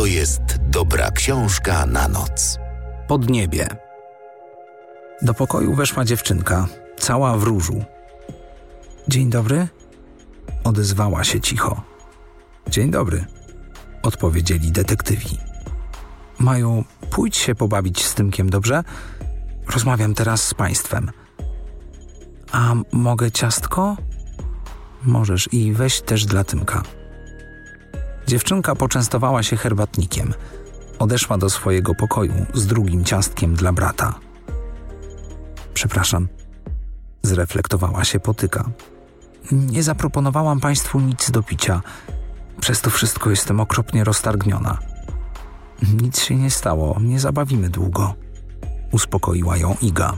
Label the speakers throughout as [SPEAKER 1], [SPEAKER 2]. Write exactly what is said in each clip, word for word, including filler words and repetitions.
[SPEAKER 1] jest dobra książka na noc.
[SPEAKER 2] Podniebie. Do pokoju weszła dziewczynka, cała w różu. Dzień dobry? Odezwała się cicho. Dzień dobry, odpowiedzieli detektywi. Maju, pójdź się pobawić z Tymkiem, dobrze? Rozmawiam teraz z państwem. A mogę ciastko? Możesz i weź też dla Tymka. Dziewczynka poczęstowała się herbatnikiem. Odeszła do swojego pokoju z drugim ciastkiem dla brata. Przepraszam, zreflektowała się Potyka. Nie zaproponowałam państwu nic do picia. Przez to wszystko jestem okropnie roztargniona. Nic się nie stało, nie zabawimy długo. Uspokoiła ją Iga.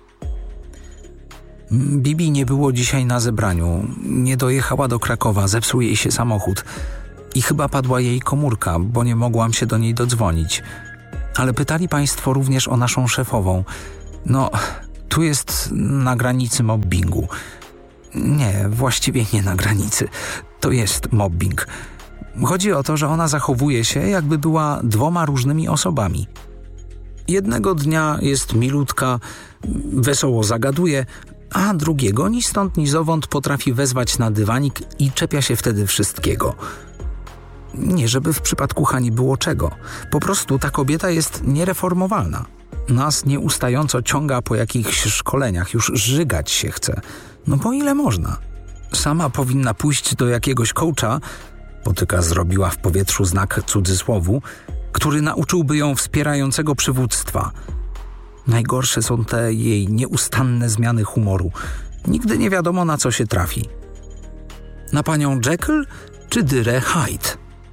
[SPEAKER 2] Bibi nie było dzisiaj na zebraniu. Nie dojechała do Krakowa, zepsuł jej się samochód. I chyba padła jej komórka, bo nie mogłam się do niej dodzwonić. Ale pytali państwo również o naszą szefową. No, tu jest na granicy mobbingu. Nie, właściwie nie na granicy. To jest mobbing. Chodzi o to, że ona zachowuje się, jakby była dwoma różnymi osobami. Jednego dnia jest milutka, wesoło zagaduje, a drugiego ni stąd ni zowąd potrafi wezwać na dywanik i czepia się wtedy wszystkiego. Nie, żeby w przypadku Hani było czego. Po prostu ta kobieta jest niereformowalna. Nas nieustająco ciąga po jakichś szkoleniach, już żygać się chce. No po ile można? Sama powinna pójść do jakiegoś coacha, Potyka zrobiła w powietrzu znak cudzysłowu, który nauczyłby ją wspierającego przywództwa. Najgorsze są te jej nieustanne zmiany humoru. Nigdy nie wiadomo, na co się trafi. Na panią Jekyll czy dyrę Hyde?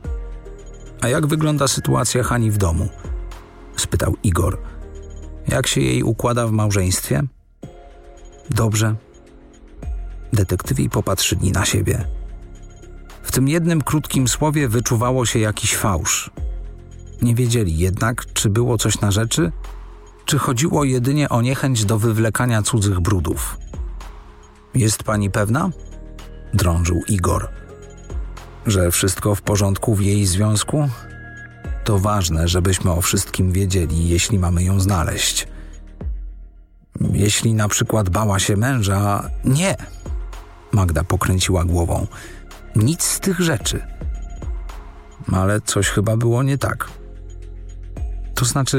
[SPEAKER 2] A jak wygląda sytuacja Hani w domu? Spytał Igor. Jak się jej układa w małżeństwie? Dobrze. Detektywi popatrzyli na siebie. W tym jednym krótkim słowie wyczuwało się jakiś fałsz. Nie wiedzieli jednak, czy było coś na rzeczy, czy chodziło jedynie o niechęć do wywlekania cudzych brudów. Jest pani pewna? Drążył Igor. Że wszystko w porządku w jej związku? To ważne, żebyśmy o wszystkim wiedzieli, jeśli mamy ją znaleźć. Jeśli na przykład bała się męża... Nie! Magda pokręciła głową. Nic z tych rzeczy. Ale coś chyba było nie tak. To znaczy...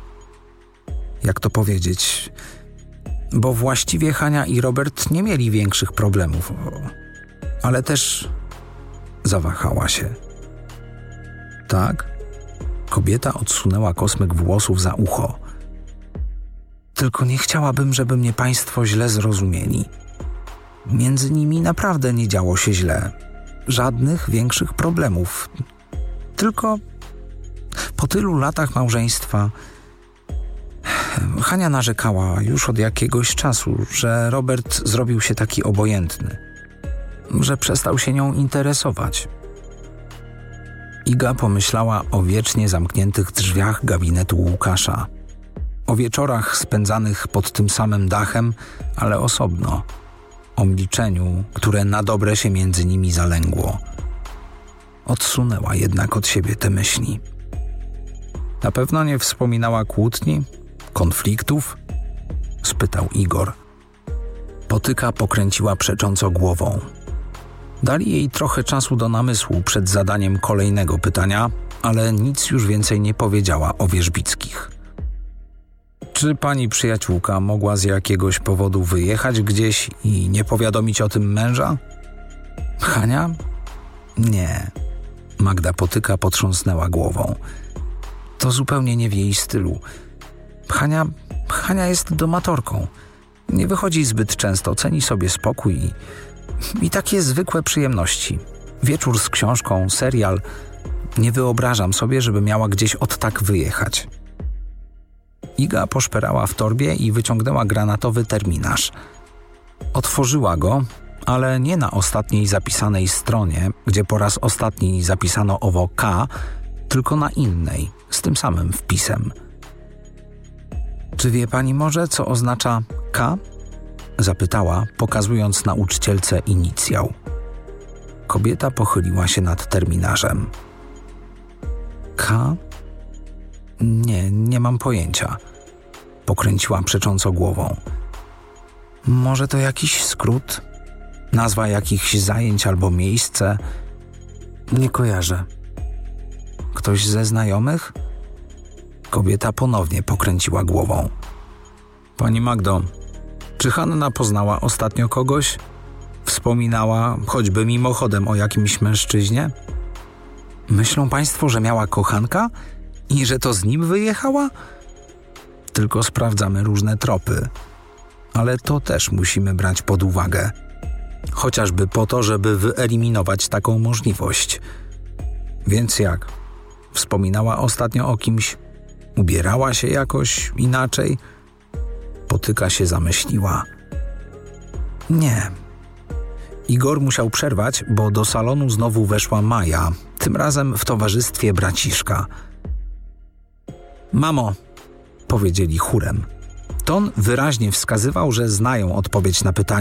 [SPEAKER 2] Jak to powiedzieć? Bo właściwie Hania i Robert nie mieli większych problemów. Ale też... Zawahała się. Tak? Kobieta odsunęła kosmyk włosów za ucho. Tylko nie chciałabym, żeby mnie państwo źle zrozumieli. Między nimi naprawdę nie działo się źle. Żadnych większych problemów. Tylko po tylu latach małżeństwa Hania narzekała już od jakiegoś czasu, że Robert zrobił się taki obojętny. Że przestał się nią interesować. Iga pomyślała o wiecznie zamkniętych drzwiach gabinetu Łukasza. O wieczorach spędzanych pod tym samym dachem, ale osobno. O milczeniu, które na dobre się między nimi zalęgło. Odsunęła jednak od siebie te myśli. Na pewno nie wspominała kłótni, konfliktów? Spytał Igor. Potyka pokręciła przecząco głową. Dali jej trochę czasu do namysłu przed zadaniem kolejnego pytania, ale nic już więcej nie powiedziała o Wierzbickich. Czy pani przyjaciółka mogła z jakiegoś powodu wyjechać gdzieś i nie powiadomić o tym męża? Hania? Nie. Magda Potyka potrząsnęła głową. To zupełnie nie w jej stylu. Hania, Hania jest domatorką. Nie wychodzi zbyt często, ceni sobie spokój i, i takie zwykłe przyjemności. Wieczór z książką, serial. Nie wyobrażam sobie, żeby miała gdzieś od tak wyjechać. Iga poszperała w torbie i wyciągnęła granatowy terminarz. Otworzyła go, ale nie na ostatniej zapisanej stronie, gdzie po raz ostatni zapisano owo K, tylko na innej, z tym samym wpisem. Czy wie pani może, co oznacza K? Zapytała, pokazując nauczycielce inicjał. Kobieta pochyliła się nad terminarzem. K? Nie, nie mam pojęcia. Pokręciła przecząco głową. Może to jakiś skrót? Nazwa jakichś zajęć albo miejsce? Nie kojarzę. Ktoś ze znajomych? Kobieta ponownie pokręciła głową. Pani Magdo, czy Hanna poznała ostatnio kogoś? Wspominała, choćby mimochodem, o jakimś mężczyźnie? Myślą państwo, że miała kochanka? I że to z nim wyjechała? Tylko sprawdzamy różne tropy. Ale to też musimy brać pod uwagę. Chociażby po to, żeby wyeliminować taką możliwość. Więc jak? Wspominała ostatnio o kimś? Ubierała się jakoś inaczej? Potyka się zamyśliła. Nie. Igor musiał przerwać, bo do salonu znowu weszła Maja, tym razem w towarzystwie braciszka. Mamo, powiedzieli chórem. Ton wyraźnie wskazywał, że znają odpowiedź na pytanie,